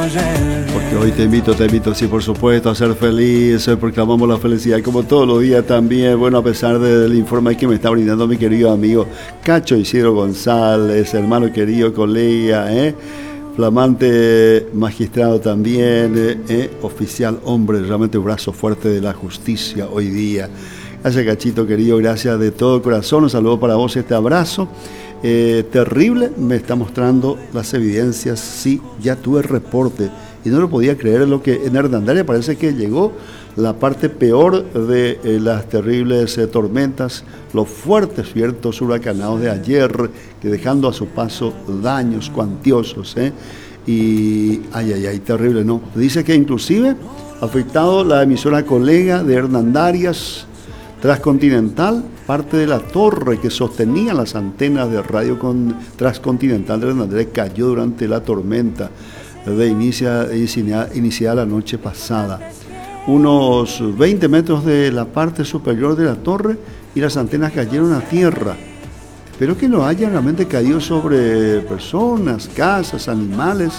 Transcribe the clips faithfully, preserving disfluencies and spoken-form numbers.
Porque hoy te invito, te invito, sí, por supuesto, a ser feliz. Hoy proclamamos la felicidad, como todos los días también. Bueno, a pesar del informe que me está brindando mi querido amigo Cacho Isidro González, hermano querido, colega, ¿eh? Flamante magistrado también, eh, eh, oficial, hombre, realmente un brazo fuerte de la justicia hoy día. Gracias, Cachito querido, gracias de todo corazón. Un saludo para vos, este abrazo eh, terrible. Me está mostrando las evidencias. Sí, ya tuve reporte y no lo podía creer. Lo que en Hernandaria parece que llegó la parte peor de eh, las terribles eh, tormentas, los fuertes vientos huracanados de ayer, que dejando a su paso daños cuantiosos, ¿eh? Y ay, ay, ay, terrible, ¿no? Dice que inclusive ha afectado la emisora colega de Hernandarias, Transcontinental, parte de la torre que sostenía las antenas de radio con Transcontinental de Hernandarias cayó durante la tormenta de inicia, inicia, iniciada la noche pasada. Unos veinte metros de la parte superior de la torre y las antenas cayeron a tierra. Espero que no haya realmente caído sobre personas, casas, animales,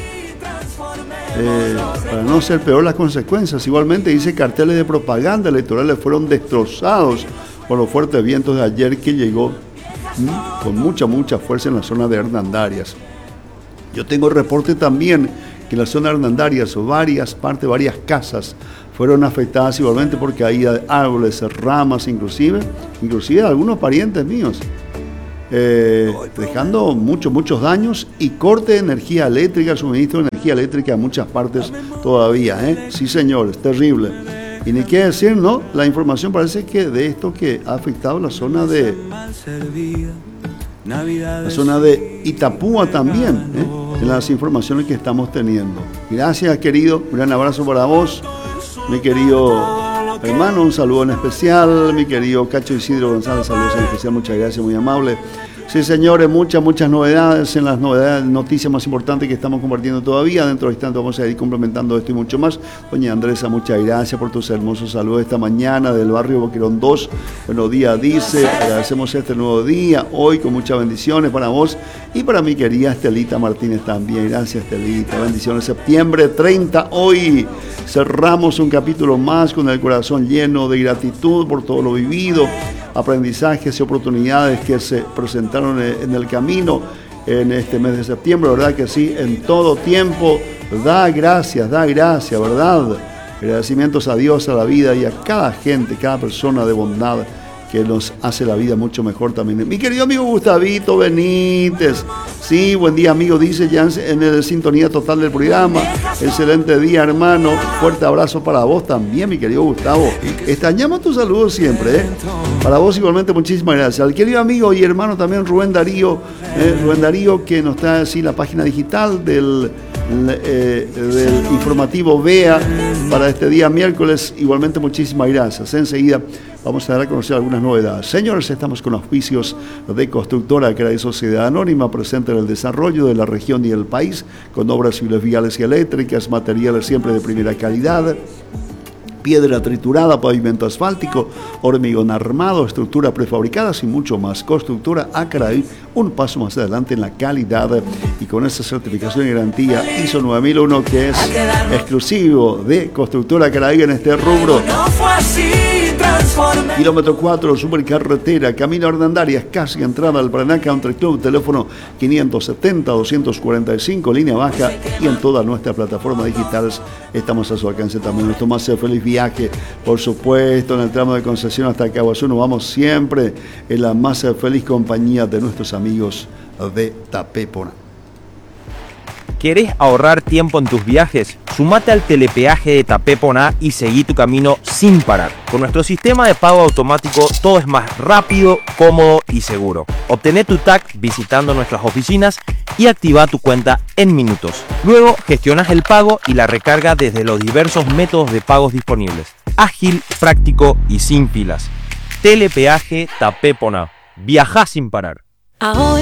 eh, para no ser peor las consecuencias. Igualmente dice carteles de propaganda electorales fueron destrozados por los fuertes vientos de ayer que llegó ¿m? con mucha, mucha fuerza en la zona de Hernandarias. Yo tengo reporte también que en la zona de Hernandarias varias partes, varias casas fueron afectadas igualmente porque hay árboles, ramas, inclusive, inclusive algunos parientes míos, eh, dejando muchos, muchos daños y corte de energía eléctrica, suministro de energía eléctrica a muchas partes todavía, ¿eh? Sí, señores, terrible. Y ni qué decir, ¿no? La información parece que de esto que ha afectado la zona de la zona de Itapúa también, ¿eh? En las informaciones que estamos teniendo. Gracias, querido, un gran abrazo para vos, mi querido hermano, un saludo en especial, mi querido Cacho Isidro González, saludos en especial, muchas gracias, muy amable. Sí, señores, muchas, muchas novedades en las novedades, noticias más importantes que estamos compartiendo todavía. Dentro de instantes vamos a ir complementando esto y mucho más. Doña Andresa, muchas gracias por tus hermosos saludos esta mañana del barrio Boquerón dos. Buenos días, dice. Agradecemos este nuevo día, hoy con muchas bendiciones para vos y para mi querida Estelita Martínez también. Gracias, Estelita. Bendiciones. Septiembre treinta, hoy cerramos un capítulo más con el corazón lleno de gratitud por todo lo vivido, aprendizajes y oportunidades que se presentaron en el camino en este mes de septiembre, ¿verdad que sí? En todo tiempo da gracias, da gracias, ¿verdad? Agradecimientos a Dios, a la vida y a cada gente, cada persona de bondad que nos hace la vida mucho mejor también. Mi querido amigo Gustavito Benítez, sí, buen día amigo, dice ya en el sintonía total del programa. Excelente día, hermano, fuerte abrazo para vos también, mi querido Gustavo. Extrañamos tus saludos siempre, ¿eh? Para vos igualmente, muchísimas gracias. Al querido amigo y hermano también Rubén Darío, eh, Rubén Darío que nos trae así la página digital del, eh, del informativo V E A para este día miércoles. Igualmente muchísimas gracias. Enseguida vamos a dar a conocer algunas novedades. Señores, estamos con auspicios de Constructora Cray Sociedad Anónima, presente en el desarrollo de la región y el país, con obras civiles, viales y eléctricas, materiales siempre de primera calidad, piedra triturada, pavimento asfáltico, hormigón armado, estructura prefabricada y mucho más. Constructora Acray, un paso más adelante en la calidad y con esa certificación y garantía I S O nueve mil uno que es exclusivo de Constructora Acray en este rubro. Kilómetro cuatro, supercarretera, camino a Hernandarias, casi entrada al Paraná Country Club, teléfono quinientos setenta, doscientos cuarenta y cinco, línea baja, y en todas nuestras plataformas digitales estamos a su alcance también. Nuestro más feliz viaje, por supuesto, en el tramo de concesión hasta Caguazú, nos vamos siempre en la más feliz compañía de nuestros amigos de Tapépona. ¿Querés ahorrar tiempo en tus viajes? Sumate al telepeaje de Tapépona y seguí tu camino sin parar. Con nuestro sistema de pago automático todo es más rápido, cómodo y seguro. Obtené tu T A C visitando nuestras oficinas y activa tu cuenta en minutos. Luego gestionas el pago y la recarga desde los diversos métodos de pagos disponibles. Ágil, práctico y sin filas. Telepeaje Tapépona. Viajá sin parar. Ahora